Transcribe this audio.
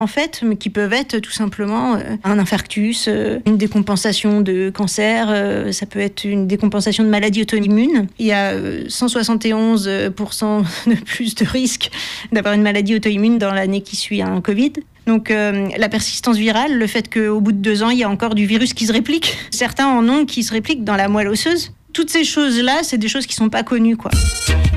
en fait, mais qui peuvent être tout simplement un infarctus, une décompensation de cancer, ça peut être une décompensation de maladie auto-immune. Il y a 171% de plus de risque d'avoir une maladie auto-immune dans l'année qui suit un Covid. Donc la persistance virale, le fait qu'au bout de 2 ans, il y a encore du virus qui se réplique. Certains en ont qui se répliquent dans la moelle osseuse. Toutes ces choses-là, c'est des choses qui ne sont pas connues, quoi.